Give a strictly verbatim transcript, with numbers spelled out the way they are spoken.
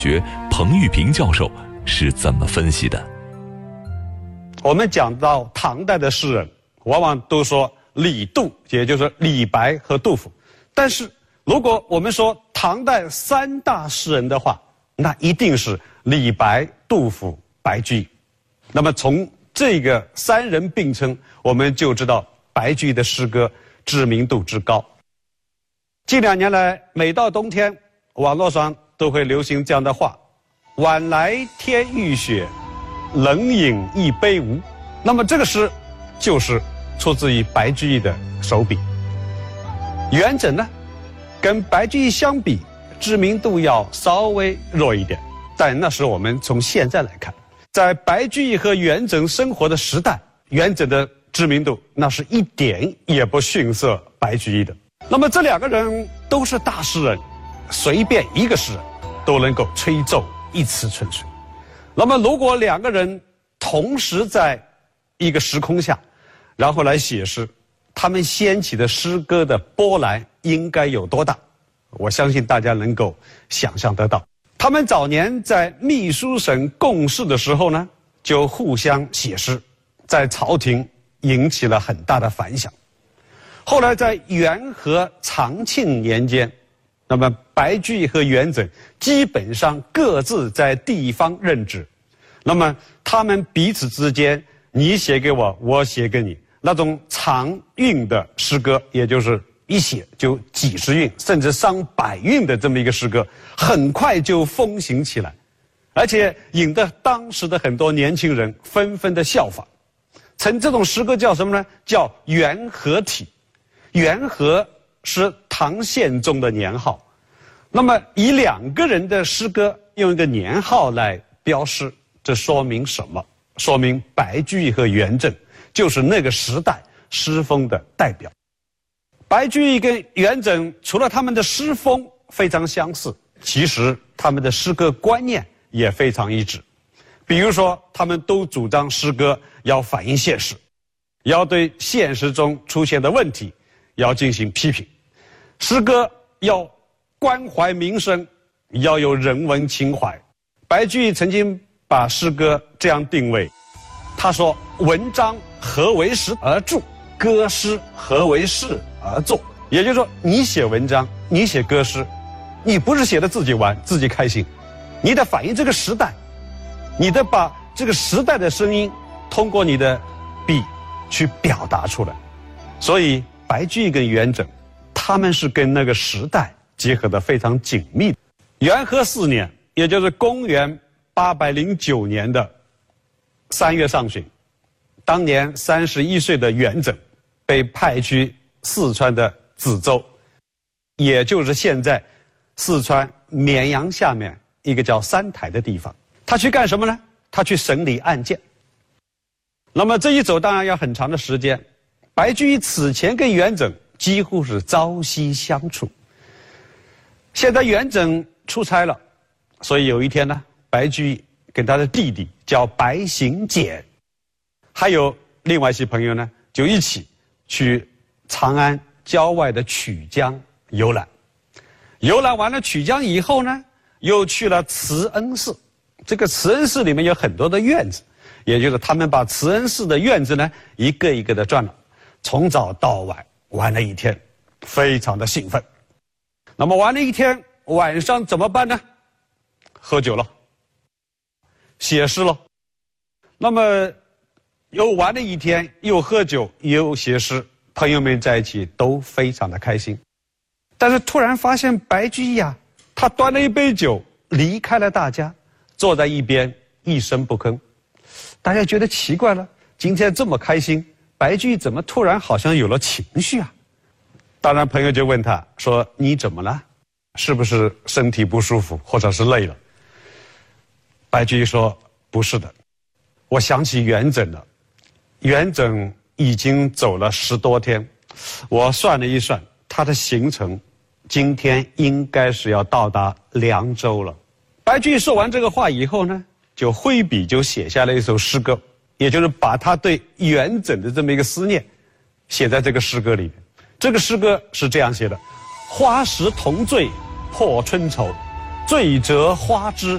学彭玉平教授是怎么分析的？ 我们讲到唐代的诗人，往往都说李杜，也就是李白和杜甫。但是如果我们说唐代三大诗人的话，那一定是李白、杜甫、白居易。那么从这个三人并称，我们就知道白居易的诗歌知名度之高。近两年来，每到冬天，网络上都会流行这样的话：晚来天欲雪，冷饮一杯无。那么这个诗就是出自于白居易的手笔。元稹呢，跟白居易相比，知名度要稍微弱一点，但那是我们从现在来看，在白居易和元稹生活的时代，元稹的知名度那是一点也不逊色白居易的。那么这两个人都是大诗人，随便一个诗人都能够吹奏一池春水。那么如果两个人同时在一个时空下，然后来写诗，他们掀起的诗歌的波澜应该有多大？我相信大家能够想象得到。他们早年在秘书省共事的时候呢，就互相写诗，在朝廷引起了很大的反响。后来在元和长庆年间，那么白居易和元稹基本上各自在地方任职，那么他们彼此之间，你写给我，我写给你，那种长韵的诗歌，也就是一写就几十韵甚至上百韵的这么一个诗歌，很快就风行起来，而且引得当时的很多年轻人纷纷的效仿。称这种诗歌叫什么呢？叫元和体。元和是唐宪宗的年号，那么以两个人的诗歌用一个年号来标示，这说明什么？说明白居易和元稹就是那个时代诗风的代表。白居易跟元稹除了他们的诗风非常相似，其实他们的诗歌观念也非常一致。比如说，他们都主张诗歌要反映现实，要对现实中出现的问题要进行批评，诗歌要关怀民生，要有人文情怀。白居易曾经把诗歌这样定位，他说：文章何为时而著，歌诗何为事而作。也就是说，你写文章，你写歌诗，你不是写的自己玩自己开心，你得反映这个时代，你得把这个时代的声音通过你的笔去表达出来。所以白居易跟元稹，他们是跟那个时代结合得非常紧密。元和四年，也就是公元八百零九年的三月上旬，当年三十一岁的元稹被派去四川的梓州，也就是现在四川绵阳下面一个叫三台的地方。他去干什么呢？他去审理案件。那么这一走当然要很长的时间。白居易此前跟元稹几乎是朝夕相处。现在元稹出差了，所以有一天呢，白居易跟他的弟弟叫白行简，还有另外一些朋友呢，就一起去长安郊外的曲江游览。游览完了曲江以后呢，又去了慈恩寺。这个慈恩寺里面有很多的院子，也就是他们把慈恩寺的院子呢，一个一个的转了，从早到晚玩了一天，非常的兴奋。那么玩了一天，晚上怎么办呢？喝酒了，写诗了。那么又玩了一天，又喝酒又写诗，朋友们在一起都非常的开心。但是突然发现白居易啊，他端了一杯酒离开了大家，坐在一边一声不吭。大家觉得奇怪了，今天这么开心，白居易怎么突然好像有了情绪啊？当然朋友就问他说：你怎么了？是不是身体不舒服或者是累了？白居易说：不是的，我想起元稹了。元稹已经走了十多天，我算了一算他的行程，今天应该是要到达凉州了。白居易说完这个话以后呢，就挥笔就写下了一首诗歌，也就是把他对元稹的这么一个思念写在这个诗歌里面。这个诗歌是这样写的：花时同醉破春愁，醉折花枝